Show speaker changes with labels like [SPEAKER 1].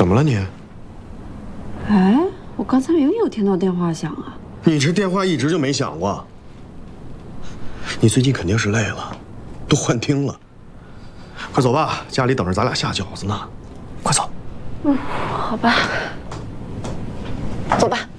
[SPEAKER 1] 怎么了你？
[SPEAKER 2] 哎，我刚才明明有听到电话响啊。
[SPEAKER 1] 你这电话一直就没响过。你最近肯定是累了，都幻听了。快走吧，家里等着咱俩下饺子呢。快走。
[SPEAKER 2] 好吧。走吧。